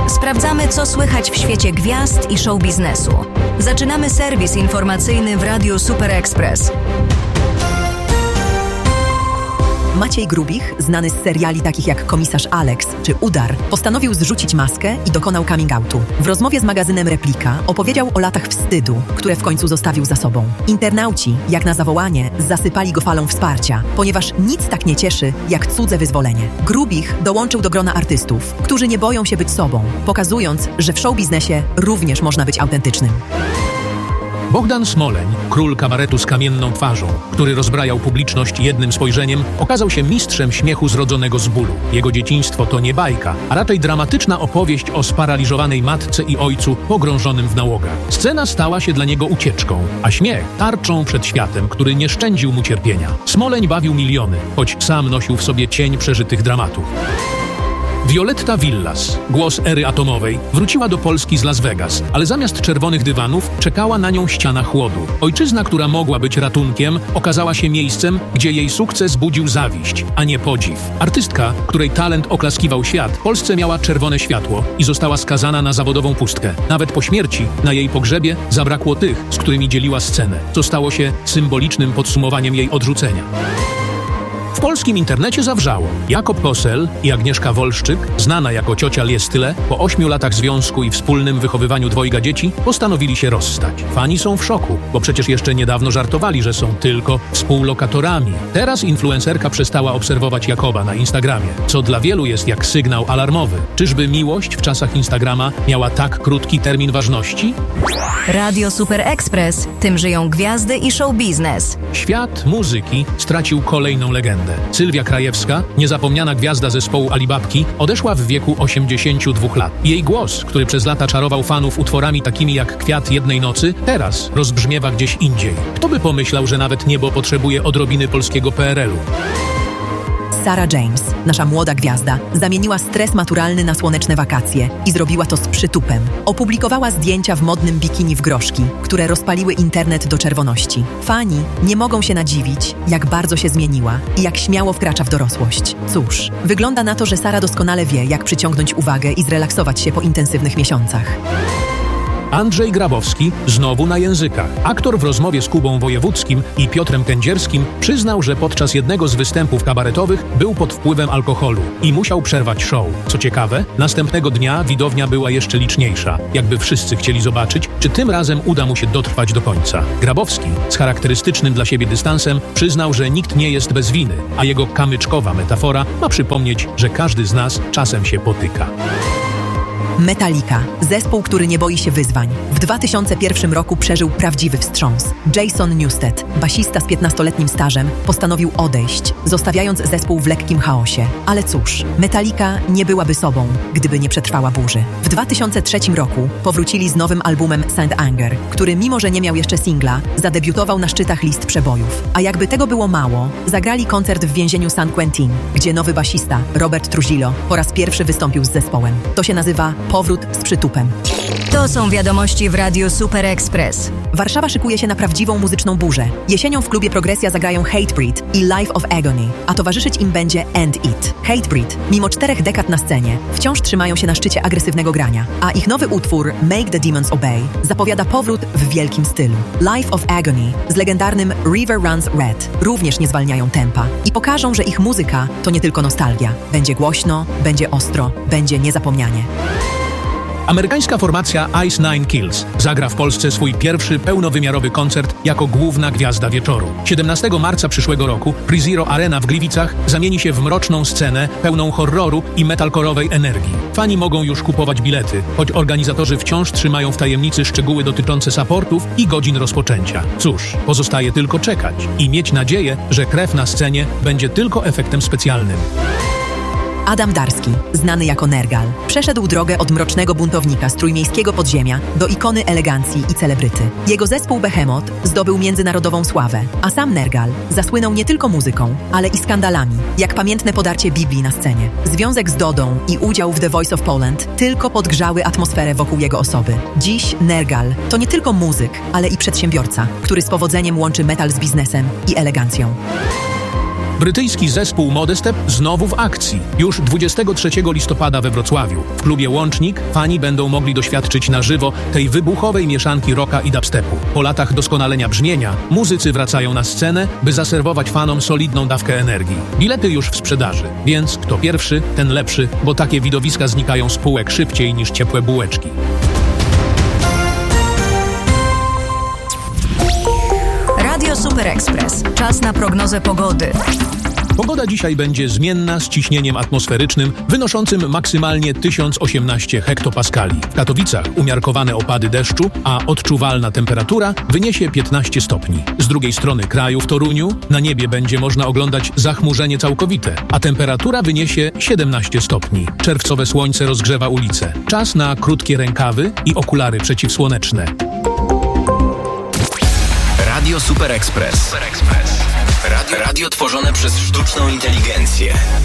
Sprawdzamy, co słychać w świecie gwiazd i show biznesu. Zaczynamy serwis informacyjny w Radiu Super Express. Maciej Grubich, znany z seriali takich jak Komisarz Alex czy Udar, postanowił zrzucić maskę i dokonał coming outu. W rozmowie z magazynem Replika opowiedział o latach wstydu, które w końcu zostawił za sobą. Internauci, jak na zawołanie, zasypali go falą wsparcia, ponieważ nic tak nie cieszy jak cudze wyzwolenie. Grubich dołączył do grona artystów, którzy nie boją się być sobą, pokazując, że w show biznesie również można być autentycznym. Bogdan Smoleń, król kabaretu z kamienną twarzą, który rozbrajał publiczność jednym spojrzeniem, okazał się mistrzem śmiechu zrodzonego z bólu. Jego dzieciństwo to nie bajka, a raczej dramatyczna opowieść o sparaliżowanej matce i ojcu pogrążonym w nałogach. Scena stała się dla niego ucieczką, a śmiech tarczą przed światem, który nie szczędził mu cierpienia. Smoleń bawił miliony, choć sam nosił w sobie cień przeżytych dramatów. Violetta Villas, głos ery atomowej, wróciła do Polski z Las Vegas, ale zamiast czerwonych dywanów czekała na nią ściana chłodu. Ojczyzna, która mogła być ratunkiem, okazała się miejscem, gdzie jej sukces budził zawiść, a nie podziw. Artystka, której talent oklaskiwał świat, w Polsce miała czerwone światło i została skazana na zawodową pustkę. Nawet po śmierci, na jej pogrzebie, zabrakło tych, z którymi dzieliła scenę, co stało się symbolicznym podsumowaniem jej odrzucenia. W polskim internecie zawrzało. Jakob Kosel i Agnieszka Wolszczyk, znana jako ciocia Liestyle, po 8 latach związku i wspólnym wychowywaniu dwojga dzieci, postanowili się rozstać. Fani są w szoku, bo przecież jeszcze niedawno żartowali, że są tylko współlokatorami. Teraz influencerka przestała obserwować Jakoba na Instagramie, co dla wielu jest jak sygnał alarmowy. Czyżby miłość w czasach Instagrama miała tak krótki termin ważności? Radio Super Express. Tym żyją gwiazdy i show biznes. Świat muzyki stracił kolejną legendę. Sylwia Krajewska, niezapomniana gwiazda zespołu Alibabki, odeszła w wieku 82 lat. Jej głos, który przez lata czarował fanów utworami takimi jak Kwiat jednej nocy, teraz rozbrzmiewa gdzieś indziej. Kto by pomyślał, że nawet niebo potrzebuje odrobiny polskiego PRL-u? Sarah James, nasza młoda gwiazda, zamieniła stres maturalny na słoneczne wakacje i zrobiła to z przytupem. Opublikowała zdjęcia w modnym bikini w groszki, które rozpaliły internet do czerwoności. Fani nie mogą się nadziwić, jak bardzo się zmieniła i jak śmiało wkracza w dorosłość. Cóż, wygląda na to, że Sarah doskonale wie, jak przyciągnąć uwagę i zrelaksować się po intensywnych miesiącach. Andrzej Grabowski znowu na językach. Aktor w rozmowie z Kubą Wojewódzkim i Piotrem Kędzierskim przyznał, że podczas jednego z występów kabaretowych był pod wpływem alkoholu i musiał przerwać show. Co ciekawe, następnego dnia widownia była jeszcze liczniejsza. Jakby wszyscy chcieli zobaczyć, czy tym razem uda mu się dotrwać do końca. Grabowski z charakterystycznym dla siebie dystansem przyznał, że nikt nie jest bez winy, a jego kamyczkowa metafora ma przypomnieć, że każdy z nas czasem się potyka. Metallica, zespół, który nie boi się wyzwań. W 2001 roku przeżył prawdziwy wstrząs. Jason Newsted, basista z 15-letnim stażem, postanowił odejść, zostawiając zespół w lekkim chaosie. Ale cóż, Metallica nie byłaby sobą, gdyby nie przetrwała burzy. W 2003 roku powrócili z nowym albumem Saint Anger, który mimo, że nie miał jeszcze singla, zadebiutował na szczytach list przebojów. A jakby tego było mało, zagrali koncert w więzieniu San Quentin, gdzie nowy basista, Robert Trujillo, po raz pierwszy wystąpił z zespołem. To się nazywa Powrót z przytupem. To są wiadomości w Radiu Super Express. Warszawa szykuje się na prawdziwą muzyczną burzę. Jesienią w klubie Progresja zagrają Hatebreed i Life of Agony, a towarzyszyć im będzie End It. Hatebreed, mimo 4 dekad na scenie, wciąż trzymają się na szczycie agresywnego grania, a ich nowy utwór Make the Demons Obey zapowiada powrót w wielkim stylu. Life of Agony z legendarnym River Runs Red również nie zwalniają tempa i pokażą, że ich muzyka to nie tylko nostalgia. Będzie głośno, będzie ostro, będzie niezapomnianie. Amerykańska formacja Ice Nine Kills zagra w Polsce swój pierwszy pełnowymiarowy koncert jako główna gwiazda wieczoru. 17 marca przyszłego roku PreZero Arena w Gliwicach zamieni się w mroczną scenę pełną horroru i metalkorowej energii. Fani mogą już kupować bilety, choć organizatorzy wciąż trzymają w tajemnicy szczegóły dotyczące supportów i godzin rozpoczęcia. Cóż, pozostaje tylko czekać i mieć nadzieję, że krew na scenie będzie tylko efektem specjalnym. Adam Darski, znany jako Nergal, przeszedł drogę od mrocznego buntownika z trójmiejskiego podziemia do ikony elegancji i celebryty. Jego zespół Behemoth zdobył międzynarodową sławę, a sam Nergal zasłynął nie tylko muzyką, ale i skandalami, jak pamiętne podarcie Biblii na scenie. Związek z Dodą i udział w The Voice of Poland tylko podgrzały atmosferę wokół jego osoby. Dziś Nergal to nie tylko muzyk, ale i przedsiębiorca, który z powodzeniem łączy metal z biznesem i elegancją. Brytyjski zespół Modestep znowu w akcji. Już 23 listopada we Wrocławiu. W klubie Łącznik fani będą mogli doświadczyć na żywo tej wybuchowej mieszanki rocka i dubstepu. Po latach doskonalenia brzmienia, muzycy wracają na scenę, by zaserwować fanom solidną dawkę energii. Bilety już w sprzedaży, więc kto pierwszy, ten lepszy, bo takie widowiska znikają z półek szybciej niż ciepłe bułeczki. Radio Super Express. Czas na prognozę pogody. Pogoda dzisiaj będzie zmienna z ciśnieniem atmosferycznym wynoszącym maksymalnie 1018 hektopaskali. W Katowicach umiarkowane opady deszczu, a odczuwalna temperatura wyniesie 15 stopni. Z drugiej strony kraju w Toruniu na niebie będzie można oglądać zachmurzenie całkowite, a temperatura wyniesie 17 stopni. Czerwcowe słońce rozgrzewa ulice. Czas na krótkie rękawy i okulary przeciwsłoneczne. Radio Super Express. Radio tworzone przez sztuczną inteligencję.